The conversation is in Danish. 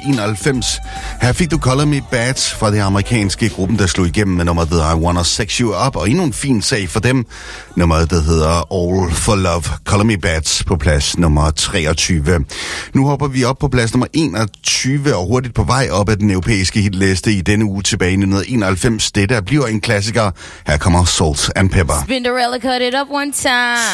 1991. Her fik du Color Me Bad fra det amerikanske gruppen, der slog igennem med nummeret, der hedder I Wanna Sex You Up, og endnu en fin sag for dem, nummeret, der hedder All for Love. Color Me Bad på plads nummer 23. Nu hopper vi op på plads nummer 21 og hurtigt på vej op af den europæiske hitliste i denne uge tilbage i 1991. Det der bliver en klassiker. Her kommer Salt and Pepper. Spinderella cut it up one time.